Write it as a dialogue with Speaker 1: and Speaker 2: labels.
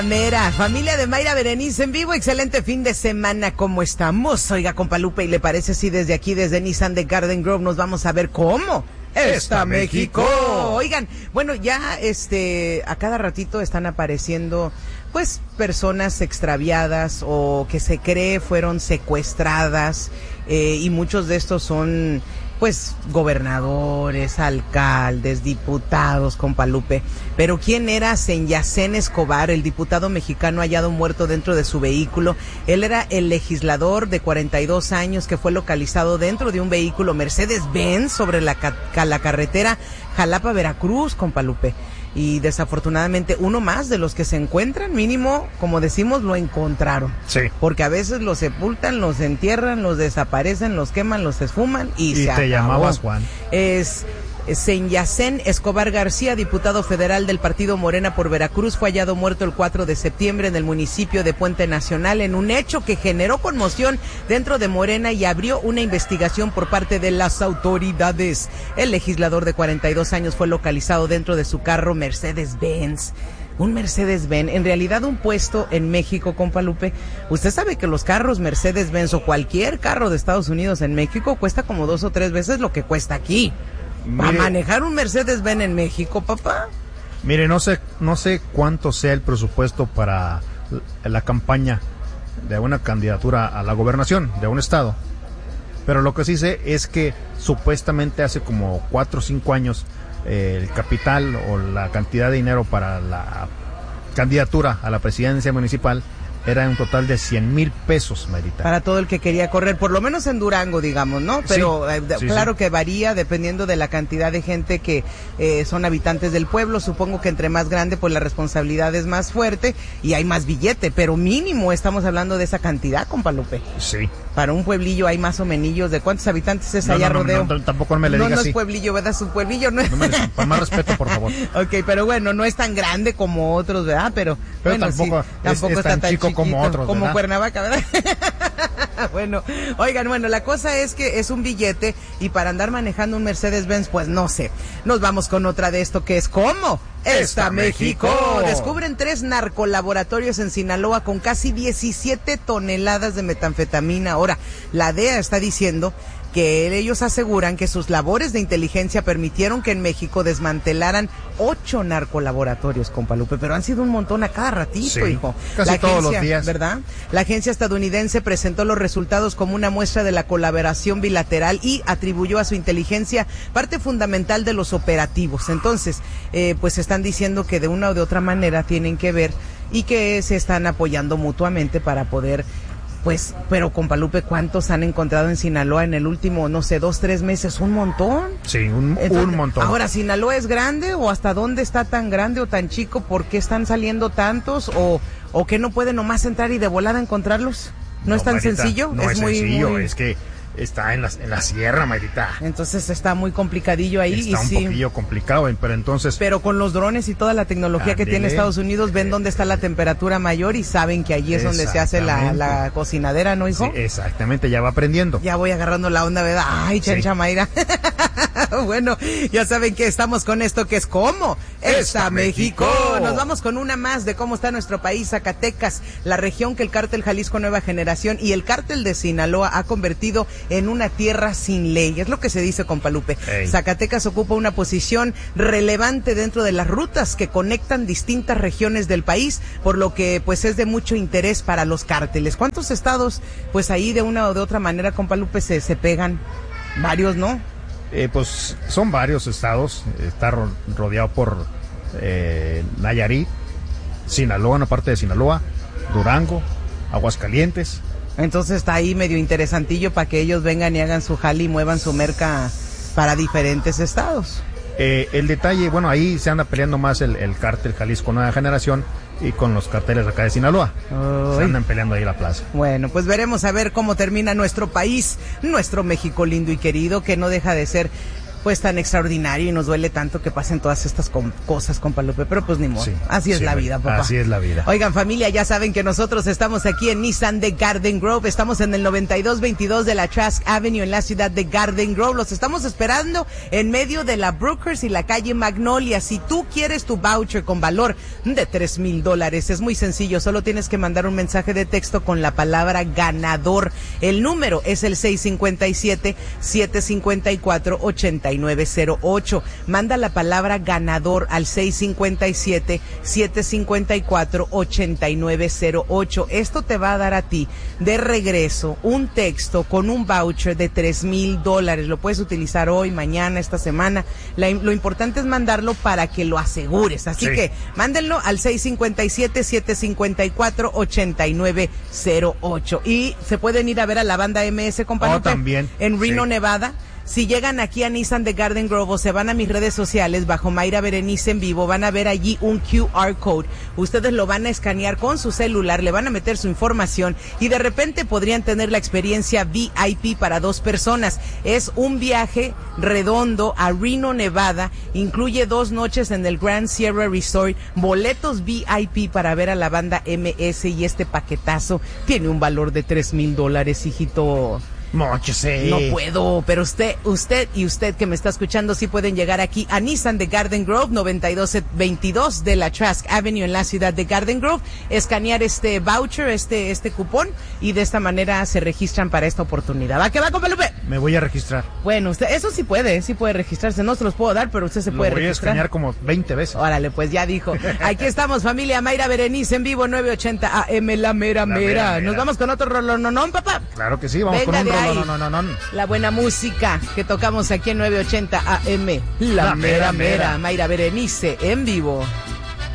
Speaker 1: Familia de Mayra Berenice en vivo, excelente fin de semana, ¿cómo estamos? Oiga, compa Lupe, ¿y le parece si desde aquí, desde Nissan de Garden Grove, nos vamos a ver cómo está México? Oigan, bueno, ya a cada ratito están apareciendo pues personas extraviadas o que se cree fueron secuestradas, y muchos de estos son pues gobernadores, alcaldes, diputados, compa Lupe. Pero ¿quién era Senyacén Escobar, el diputado mexicano hallado muerto dentro de su vehículo? Él era el legislador de 42 años que fue localizado dentro de un vehículo Mercedes-Benz sobre la carretera Jalapa-Veracruz, compa Lupe. Y desafortunadamente uno más de los que se encuentran, mínimo, como decimos, lo encontraron.
Speaker 2: Sí.
Speaker 1: Porque a veces los sepultan, los entierran, los desaparecen, los queman, los esfuman y se acabó.
Speaker 2: Y te llamabas Juan.
Speaker 1: Es Senyacén Escobar García, diputado federal del partido Morena por Veracruz, fue hallado muerto el 4 de septiembre en el municipio de Puente Nacional en un hecho que generó conmoción dentro de Morena y abrió una investigación por parte de las autoridades. El legislador de 42 años fue localizado dentro de su carro Mercedes-Benz. Un Mercedes-Benz, en realidad un puesto en México, compa Lupe. Usted sabe que los carros Mercedes-Benz o cualquier carro de Estados Unidos en México cuesta como 2 o 3 veces lo que cuesta aquí. ¿Para manejar un Mercedes-Benz en México, papá?
Speaker 2: Mire, no sé cuánto sea el presupuesto para la campaña de una candidatura a la gobernación de un estado, pero lo que sí sé es que supuestamente hace como 4 o 5 años el capital o la cantidad de dinero para la candidatura a la presidencia municipal era un total de 100,000 pesos, Marita.
Speaker 1: Para todo el que quería correr, por lo menos en Durango, digamos, ¿no? Pero sí, claro que varía dependiendo de la cantidad de gente que son habitantes del pueblo. Supongo que entre más grande, pues la responsabilidad es más fuerte y hay más billete, pero mínimo estamos hablando de esa cantidad, compa Lupe.
Speaker 2: Sí.
Speaker 1: Para un pueblillo hay más o menos, ¿de cuántos habitantes es allá, Rodeo?
Speaker 2: No, tampoco me le digas así.
Speaker 1: No es pueblillo, ¿verdad? Es un pueblillo, ¿no?
Speaker 2: Con más respeto, por favor.
Speaker 1: Ok, pero bueno, no es tan grande como otros, ¿verdad? Pero bueno,
Speaker 2: tampoco,
Speaker 1: sí, tampoco
Speaker 2: es tan chico como otros,
Speaker 1: como
Speaker 2: ¿verdad?
Speaker 1: Cuernavaca, ¿verdad? Bueno, oigan, la cosa es que es un billete y para andar manejando un Mercedes-Benz, pues no sé. Nos vamos con otra de esto que es ¿cómo está México? Descubren 3 narcolaboratorios en Sinaloa con casi 17 toneladas de metanfetamina. Ahora, la DEA está diciendo que ellos aseguran que sus labores de inteligencia permitieron que en México desmantelaran 8 narcolaboratorios, compa Lupe, pero han sido un montón a cada ratito,
Speaker 2: sí,
Speaker 1: hijo.
Speaker 2: Casi todos los días.
Speaker 1: ¿Verdad? La agencia estadounidense presentó los resultados como una muestra de la colaboración bilateral y atribuyó a su inteligencia parte fundamental de los operativos. Entonces, pues están diciendo que de una o de otra manera tienen que ver y que se están apoyando mutuamente para poder... Pues, pero compa Lupe, ¿cuántos han encontrado en Sinaloa en el último, no sé, 2, 3 meses? ¿Un montón?
Speaker 2: Sí, un montón.
Speaker 1: Ahora, ¿Sinaloa es grande o hasta dónde está tan grande o tan chico? ¿Por qué están saliendo tantos? ¿O que no pueden nomás entrar y de volada encontrarlos? ¿No es tan
Speaker 2: Marita,
Speaker 1: sencillo?
Speaker 2: No es sencillo, es que está en la sierra, Marita.
Speaker 1: Entonces está muy complicadillo ahí.
Speaker 2: Está un poquillo complicado, pero entonces...
Speaker 1: Pero con los drones y toda la tecnología que tiene Estados Unidos, ven dónde está la temperatura mayor y saben que allí es donde se hace la cocinadera, ¿no, hijo?
Speaker 2: Sí, exactamente, ya va aprendiendo.
Speaker 1: Ya voy agarrando la onda, ¿verdad? Ay, Chancha Mayra. Bueno, ya saben que estamos con esto que es ¿cómo está México? Nos vamos con una más de cómo está nuestro país, Zacatecas, la región que el cártel Jalisco Nueva Generación y el cártel de Sinaloa ha convertido en una tierra sin ley. Es lo que se dice, compa Lupe. Zacatecas ocupa una posición relevante dentro de las rutas que conectan distintas regiones del país, por lo que pues es de mucho interés para los cárteles. ¿Cuántos estados pues ahí de una o de otra manera, compa Lupe, se pegan? Varios, ¿no?
Speaker 2: Pues son varios estados. Está rodeado por Nayarit, Sinaloa, una parte de Sinaloa, Durango, Aguascalientes.
Speaker 1: Entonces está ahí medio interesantillo para que ellos vengan y hagan su jali y muevan su merca para diferentes estados.
Speaker 2: El detalle, bueno, ahí se anda peleando más el cártel Jalisco Nueva Generación y con los carteles acá de Sinaloa. Se andan peleando ahí la plaza.
Speaker 1: Bueno, pues veremos a ver cómo termina nuestro país, nuestro México lindo y querido, que no deja de ser pues tan extraordinario y nos duele tanto que pasen todas estas cosas, compa Lupe, pero pues ni modo. Sí, así es la vida, papá.
Speaker 2: Así es la vida.
Speaker 1: Oigan, familia, ya saben que nosotros estamos aquí en Nissan de Garden Grove, estamos en el 9222 de la Trask Avenue en la ciudad de Garden Grove. Los estamos esperando en medio de la Brookers y la calle Magnolia. Si tú quieres tu voucher con valor de $3,000, es muy sencillo, solo tienes que mandar un mensaje de texto con la palabra ganador. El número es el 657-754-8908. Manda la palabra ganador al 657-754-8908. Esto te va a dar a ti de regreso un texto con un voucher de $3,000. Lo puedes utilizar hoy, mañana, esta semana. Lo importante es mandarlo para que lo asegures. Así que mándenlo al 657-754-8908. Y se pueden ir a ver a la banda MS, compadre.
Speaker 2: También.
Speaker 1: En Reno, Nevada. Si llegan aquí a Nissan de Garden Grove o se van a mis redes sociales bajo Mayra Berenice en vivo, van a ver allí un QR code. Ustedes lo van a escanear con su celular, le van a meter su información y de repente podrían tener la experiencia VIP para 2 personas. Es un viaje redondo a Reno, Nevada. Incluye 2 noches en el Grand Sierra Resort, boletos VIP para ver a la banda MS y este paquetazo tiene un valor de $3,000, hijito.
Speaker 2: Móchese.
Speaker 1: No puedo, pero usted que me está escuchando sí pueden llegar aquí a Nissan de Garden Grove, 9222 de la Trask Avenue en la ciudad de Garden Grove, escanear este voucher, este cupón y de esta manera se registran para esta oportunidad. ¿Va que va, compa Lupe?
Speaker 2: Me voy a registrar.
Speaker 1: Bueno, usted eso sí puede registrarse, no se los puedo dar, pero usted se puede registrar.
Speaker 2: Lo voy a escanear como 20 veces.
Speaker 1: Órale, pues ya dijo. Aquí estamos, familia. Mayra Berenice en vivo, 980 AM, la mera. Nos vamos con otro rolononón, papá.
Speaker 2: Claro que sí, vamos
Speaker 1: Venga
Speaker 2: con un rolononón.
Speaker 1: La buena música que tocamos aquí en 980 AM, la mera. Mayra Berenice en vivo.